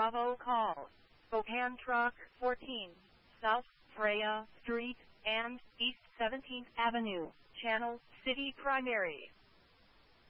Bravo call. Spokane Truck 14, South Freya Street and East 17th Avenue, Channel City Primary.